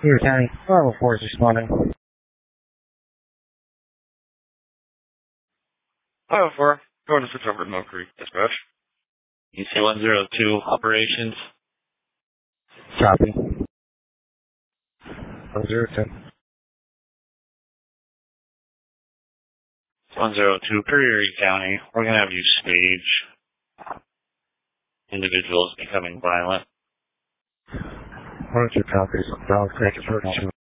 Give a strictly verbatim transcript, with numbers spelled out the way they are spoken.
Erie County, five oh four is responding. five oh four, going to switch over to Mill Creek Dispatch. You say one zero two operations? Copy. one zero two. one zero two, per Erie County. We're going to have you stage individuals becoming violent. one oh two copies. Valid Creek is hurting.